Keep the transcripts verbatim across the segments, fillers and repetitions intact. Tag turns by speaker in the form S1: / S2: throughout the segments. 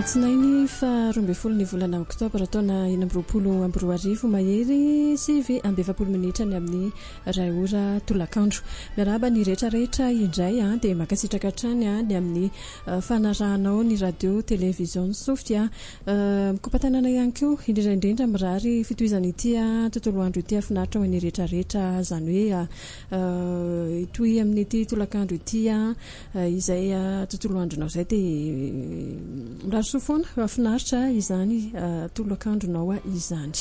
S1: alatsinainy fa roa amby folo ny volana oktobra taona enina amby roapolo amby roa arivo mahery sivy amby efapolo minitra ny amin'ny ray ora tolakandro. Miarahaba ny rehetrarehetra indray a dia makasitraka hatrany a ny amin'ny fanarahanao ny radio télévision Sofia mikopatanana ihany koa indrindra indrindra mirary fitohizana ity a tontolo andro ity afinaritra ho an'ny rehetrarehetra zany hoe itoy amin'ny ity tolakandro ity a izay tontolo andronao zay dia mirary soa foana afinaritra izany tolakandronao a izany.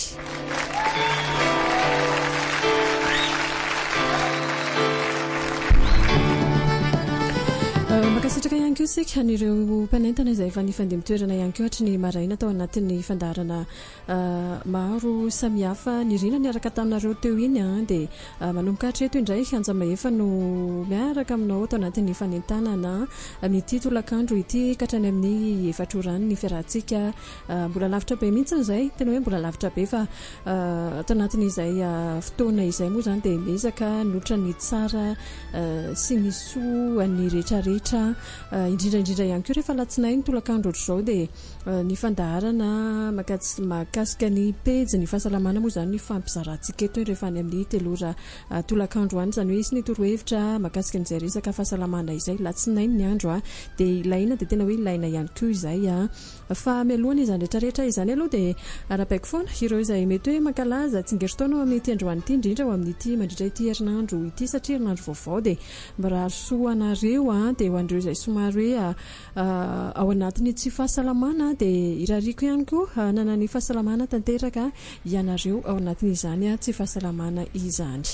S1: Makasitraka ihany koa sika an'ireo mpanentana izay efa nifandeha mitoerana ihany koa hatry ny maraina tao anatin'ny fandaharana maro samihafa nirina niaraka taminareo teo iny a dia manomboka hatreto indray anja maefa no miaraka aminao tao anatin'ny fanentanana amin'ity tolakandro ity katrany amin'ny efatra orany ny fiarahantsika mbola lavitra be mihitsy izay tena hoe mbola lavitra be fa tao anatin'izay fotoana izay moa izany dia miezaka notra ny tsara sy ny soa ny rehetrarehetra indrindra indrindra ihany koa rehefa latsinainy tolakandro ohatr'izao dia ny fandaharana makasika ny pejy ny fahasalamana moa izany ny fampizarantsika eto rehefa any amin'ny telora tolakandro any izany hoe isy ny torohevitra makasika n'izay resaka fahasalamana izay latsinainy ny andro a dia ilaina dia tena hoe ilaina ihany koa izay a fa mialohany izany rehetrarehetra izany aloha dia arapaiko foana ireo izay mety hoe mankalaza tsingeritaona ao amin'ity androany ity indrindra ao amin'ity mandritra ity herinandro ity satria herinandro vaovao dia mirary soa anareo a dia ho an'ireo izay somary hoe ao anatin'ny tsy fahasalamana dia irariko ihany koa nanany fahasalamana tanteraka ianareo ao anatin'izany a tsy fahasalamana izany.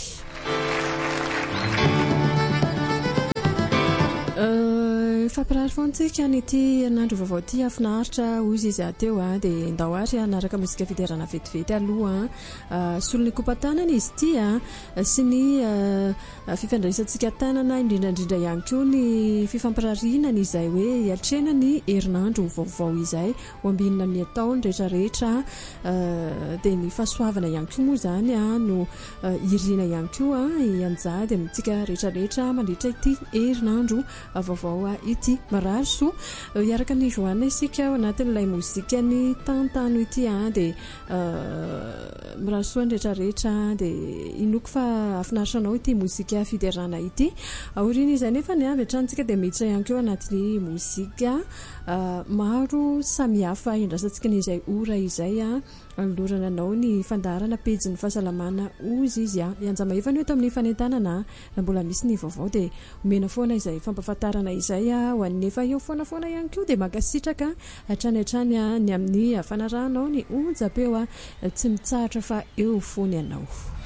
S1: Fampirary foantsika nyity herinandro vaovao ity afinaritra ozy izy ateo a dia ndao ary anaraka mozika fiderana vetivety aloha solony kopatanana izy ity a sy ny fifandraisantsika tanana indrindraindrindra ihany koa ny fifampirarinana izay hoe hiatrena ny herinandro vaovao izay ho ambinina amin'ny ataony rehetrarehetra dia ny fahasoavana ihany koa moa izany a no irina ihany koa ianjady amintsika rehetrarehetra mandritra ity herinandro vaovao ity marary soa iaraka ny joana isika ao anatin'ilay mozika ny tantano ity a dia mirary soa ny rehetrarehetra dia inoko fa afinaritra ity mozika fiderana ity aoriana izay nefa ny avy hatrantsika dia miditra ihany koa anatin'ny mozika maro samihafa indrasantsika n'izay ora izay a anolorana anao ny fandaharana pejy ny fahasalamana ozy izy a ianja maefa ny eto amin'ny fanentanana na mbola misy ny vaovao dia omena foana izay fampafatarana izay a ho an'ny efa eo foana foana ihany koa dia makasitraka hatrany hatrany a ny amin'ny fanarahanao ny onjapeo a tsy mitsahatra fa eo foana ianao.